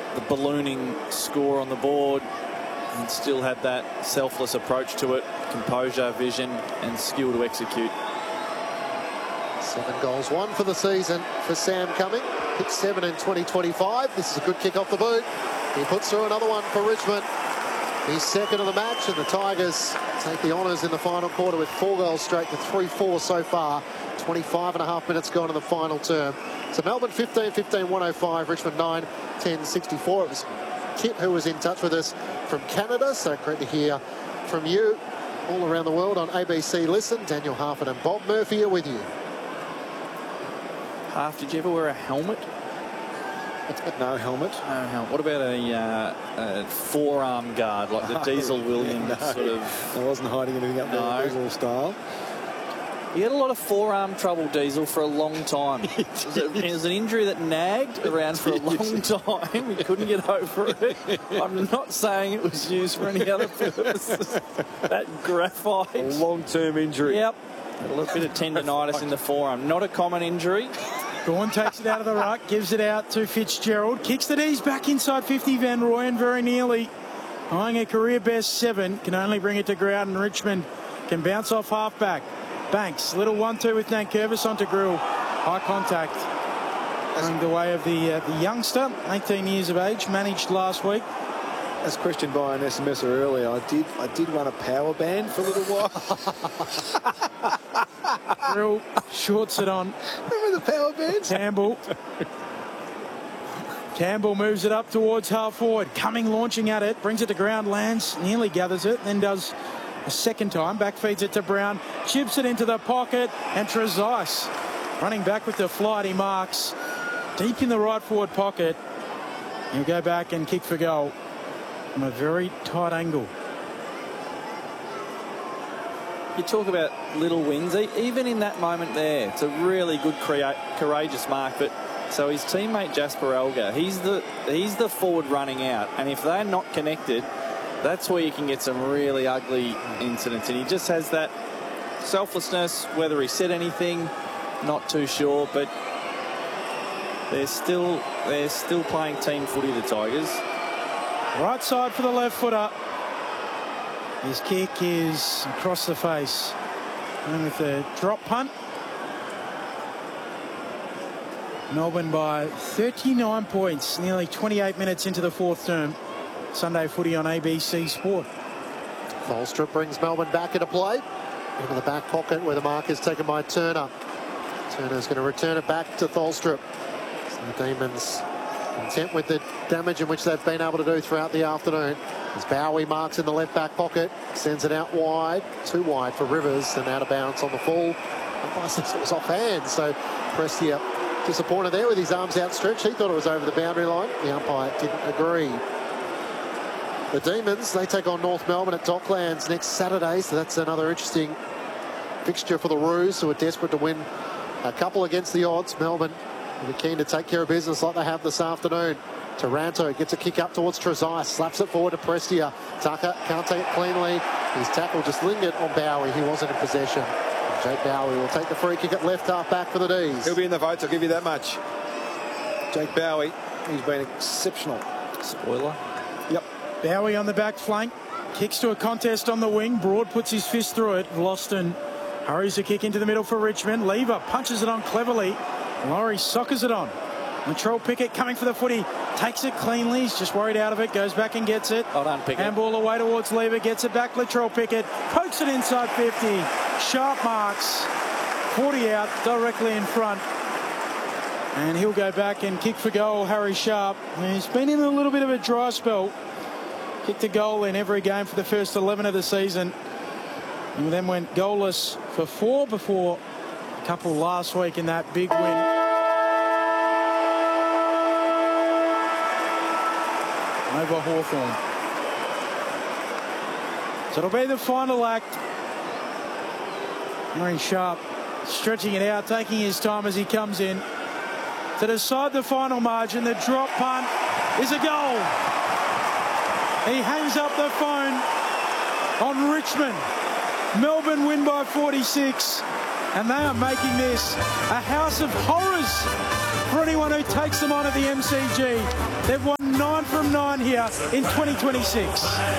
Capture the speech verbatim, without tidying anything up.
the ballooning score on the board and still had that selfless approach to it, composure, vision and skill to execute. Seven goals, one for the season for Sam Cumming. Hit seven in twenty twenty-five. This is a good kick off the boot. He puts through another one for Richmond. He's second of the match, and the Tigers take the honours in the final quarter with four goals straight to three four so far. twenty-five and a half minutes gone in the final term. So Melbourne fifteen fifteen one oh five, Richmond nine ten sixty-four. It was Kit who was in touch with us from Canada, so great to hear from you all around the world on A B C Listen. Daniel Harford and Bob Murphy are with you. Half, did you ever wear a helmet? No helmet. No helmet. What about a, uh, a forearm guard like the Diesel Williams no, sort of? I wasn't hiding anything up there, no. Diesel style. He had a lot of forearm trouble, Diesel, for a long time. It was, a, it was an injury that nagged around for a long time. He couldn't get over it. I'm not saying it was used for any other purposes. That graphite. A long-term injury. Yep. A little bit of tendonitis in the forearm. Not a common injury. Gawn takes it out of the ruck, gives it out to Fitzgerald. Kicks the knees back inside fifty, Van Rooyen very nearly. Eyeing a career best seven. Can only bring it to ground, and Richmond can bounce off halfback. Banks, little one two with Nankervis onto Grill. High contact. Going the way of the, uh, the youngster, eighteen years of age, managed last week. As questioned by an S M S earlier, I did I did run a power band for a little while. Grill shorts it on. Remember the power bands? Campbell. Campbell moves it up towards half forward. Cumming launching at it, brings it to ground, lands, nearly gathers it, then does a second time. Back feeds it to Brown, chips it into the pocket, and Trezise running back with the flight. He marks deep in the right forward pocket. He'll go back and kick for goal from a very tight angle. You talk about little wins, even in that moment there, it's a really good, courageous mark. But so his teammate Jasper Elgar, he's the he's the forward running out, and if they're not connected, that's where you can get some really ugly incidents. And he just has that selflessness. Whether he said anything, not too sure, but they're still they're still playing team footy, the Tigers. Right side for the left footer. His kick is across the face. And with the drop punt. Melbourne by thirty-nine points, nearly twenty-eight minutes into the fourth term. Sunday footy on A B C Sport. Tholstrup brings Melbourne back into play. Into the back pocket where the mark is taken by Turner. Turner's going to return it back to Tholstrup. So the Demons content with the damage in which they've been able to do throughout the afternoon. As Bowie marks in the left back pocket, sends it out wide, too wide for Rivers, and out of bounds on the full. Umpire says it was off hand, so Prestia disappointed there with his arms outstretched. He thought it was over the boundary line. The umpire didn't agree. The Demons, they take on North Melbourne at Docklands next Saturday, so that's another interesting fixture for the Roos, who are desperate to win a couple against the odds. Melbourne will be keen to take care of business like they have this afternoon. Taranto gets a kick up towards Trezise, slaps it forward to Prestia. Tucker can't take it cleanly. His tackle just lingered on Bowie. He wasn't in possession. And Jake Bowie will take the free kick at left half back for the D's. He'll be in the votes, I'll give you that much. Jake Bowie, he's been exceptional. Spoiler. Yep. Bowie on the back flank. Kicks to a contest on the wing. Broad puts his fist through it. Loston hurries a kick into the middle for Richmond. Lever punches it on cleverly. Laurie soccers it on. Latrell Pickett coming for the footy. Takes it cleanly. He's just worried out of it. Goes back and gets it. Well done, Pickett. Handball away towards Lever. Gets it back. Latrell Pickett pokes it inside fifty. Sharp marks. forty out directly in front. And he'll go back and kick for goal. Harry Sharp. He's been in a little bit of a dry spell. Kicked a goal in every game for the first eleven of the season. And then went goalless for four before a couple last week in that big win. Over Hawthorn. So it'll be the final act. Harry Sharp stretching it out, taking his time as he comes in. To decide the final margin, the drop punt is a goal. He hangs up the phone on Richmond. Melbourne win by forty-six, and they are making this a house of horrors for anyone who takes them on at the M C G. They've won nine from nine here in twenty twenty-six.